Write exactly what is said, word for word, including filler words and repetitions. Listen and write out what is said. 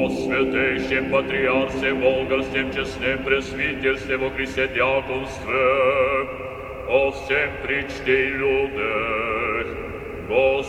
святейшем патриарсе, волгарском честном пресвитерстве во Христе дьяконстве, о всем причте и людях,